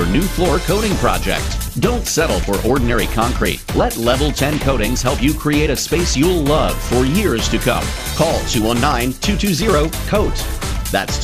your new floor coating project. Don't settle for ordinary concrete. Let Level 10 Coatings help you create a space you'll love for years to come. Call 219-220-COAT. That's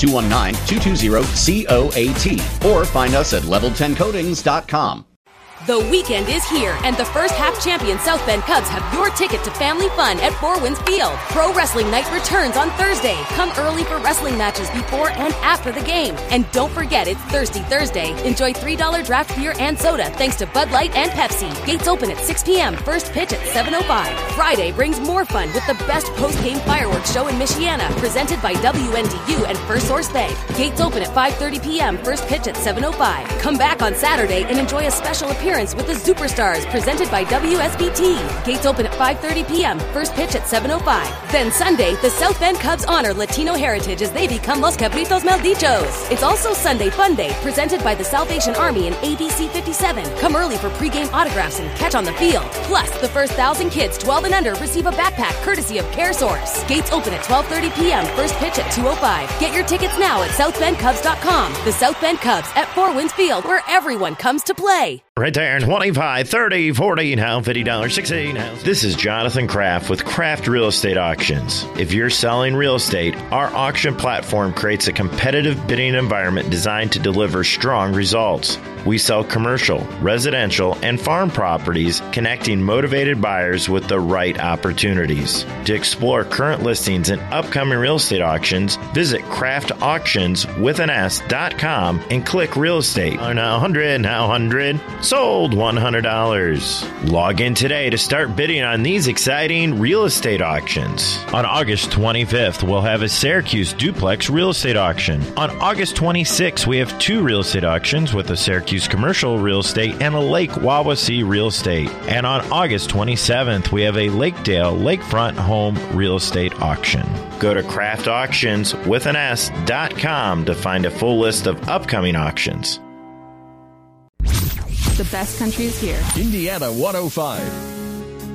219-220-COAT. Or find us at level10coatings.com. The weekend is here, and the first half champion South Bend Cubs have your ticket to family fun at Four Winds Field. Pro Wrestling Night returns on Thursday. Come early for wrestling matches before and after the game. And don't forget, it's Thirsty Thursday. Enjoy $3 draft beer and soda thanks to Bud Light and Pepsi. Gates open at 6 p.m. First pitch at 7:05. Friday brings more fun with the best post-game fireworks show in Michiana, presented by WNDU and First Source Bank. Gates open at 5:30 p.m. First pitch at 7:05. Come back on Saturday and enjoy a special appearance with the Superstars, presented by WSBT. Gates open at 5:30 p.m. First pitch at 7:05. Then Sunday, the South Bend Cubs honor Latino heritage as they become Los Cabritos Maldichos. It's also Sunday Fun Day, presented by the Salvation Army and ABC 57. Come early for pregame autographs and catch on the field. Plus, the first 1,000 kids 12 and under receive a backpack courtesy of CareSource. Gates open at 12:30 p.m. First pitch at 2:05. Get your tickets now at SouthBendCubs.com. The South Bend Cubs at Four Winds Field, where everyone comes to play. Right there, 25, 30, 40, now $50, 60 now. This is Jonathan Kraft with Kraft Real Estate Auctions. If you're selling real estate, our auction platform creates a competitive bidding environment designed to deliver strong results. We sell commercial, residential, and farm properties, connecting motivated buyers with the right opportunities. To explore current listings and upcoming real estate auctions, visit craftauctions.com and click real estate. Now 100, now 100, sold $100. Log in today to start bidding on these exciting real estate auctions. On August 25th, we'll have a Syracuse duplex real estate auction. On August 26th, we have 2 real estate auctions with a Syracuse commercial real estate and a Lake Wawasee real estate. And on August 27th, we have a Lakedale lakefront home real estate auction. Go to craftauctions.com to find a full list of upcoming auctions. The best country is here. Indiana 105.